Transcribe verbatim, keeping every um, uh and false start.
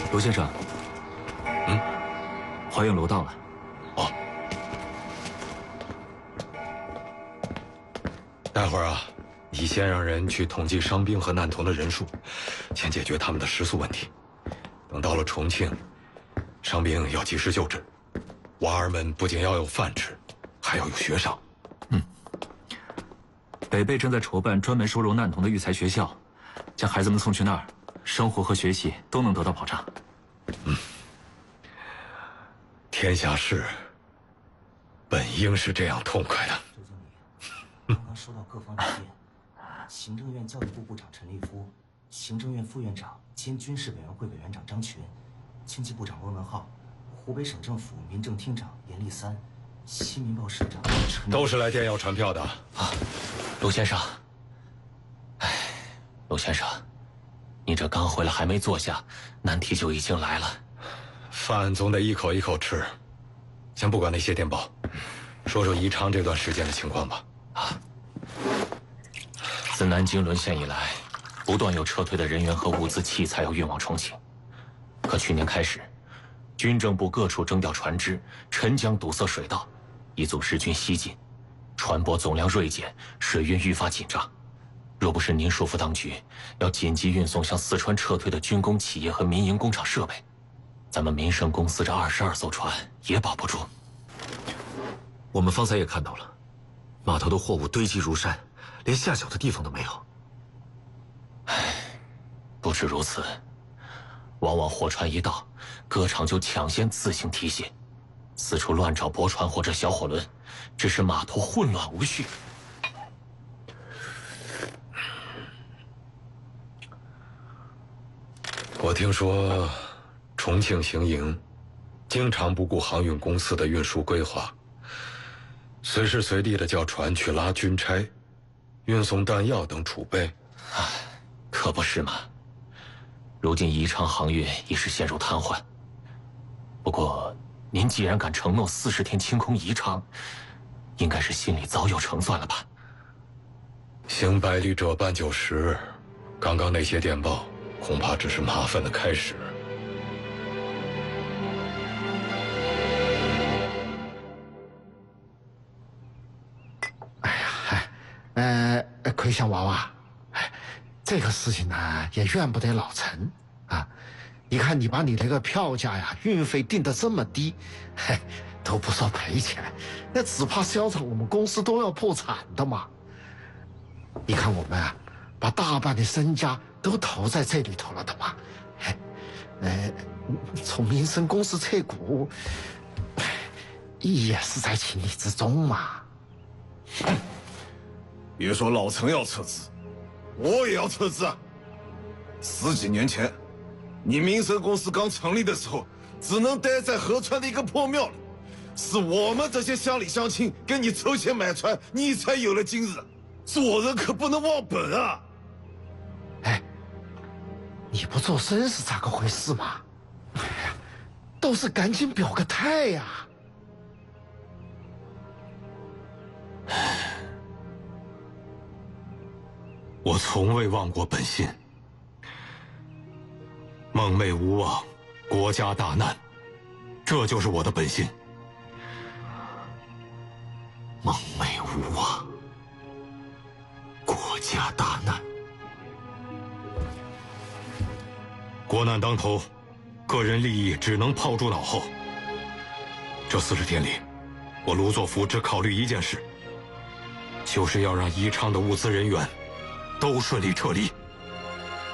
卢先生， 嗯， 华苑楼到了。 哦，待会儿啊，你先让人去统计伤兵和难童的人数，先解决他们的食宿问题。等到了重庆，伤兵要及时救治，娃儿们不仅要有饭吃，还要有学上。 嗯，北碚正在筹办专门收容难童的育才学校，将孩子们送去那儿，生活和学习都能得到保障。 嗯，天下事本应是这样痛快的。 周经理，刚刚收到各方意见，行政院教育部部长陈立夫，行政院副院长兼军事委员会委员长张群，经济部长翁文浩，湖北省政府民政厅长严立三，新民报市长陈都是来电要传票的啊，卢先生。哎，卢先生，你这刚回来还没坐下，难题就已经来了。 饭总得一口一口吃，先不管那些电报，说说宜昌这段时间的情况吧。 啊，自南京沦陷以来，不断有撤退的人员和物资器材要运往重庆。可去年开始，军政部各处征调船只，沉江堵塞水道，以阻日军西进，船舶总量锐减，水运愈发紧张。若不是您说服当局要紧急运送向四川撤退的军工企业和民营工厂设备，咱们民生公司这二十二艘船也保不住。 我们方才也看到了，码头的货物堆积如山，连下脚的地方都没有。 唉，不止如此，往往货船一到，各厂就抢先自行提卸，四处乱找驳船或者小火轮，致使码头混乱无序。 我听说，重庆行营经常不顾航运公司的运输规划，随时随地的叫船去拉军差，运送弹药等储备。 唉，可不是嘛。如今宜昌航运已是陷入瘫痪。不过，您既然敢承诺四十天清空宜昌，应该是心里早有成算了吧？ 行百里者半九十，刚刚那些电报恐怕只是麻烦的开始。 哎呀，呃，奎香娃娃，哎，这个事情呢也怨不得老陈啊。你看你把你那个票价呀、运费定得这么低，嘿，都不说赔钱，那只怕销厂我们公司都要破产的嘛。你看我们啊，把大半的身家都投在这里头了的嘛，嘿，呃，从民生公司撤股，也是在情理之中嘛。 别说老陈要撤资，我也要撤资啊！十几年前，你民生公司刚成立的时候，只能待在合川的一个破庙里，是我们这些乡里乡亲给你筹钱买船，你才有了今日。做人可不能忘本啊！ 哎，你不做声是咋个回事嘛？哎呀，倒是赶紧表个态呀！ 我从未忘过本心，梦寐无望，国家大难，这就是我的本心。 梦寐无望，国家大难， 国难当头，个人利益只能抛诸脑后。这四十天里，我卢作孚只考虑一件事，就是要让宜昌的物资人员都顺利撤离。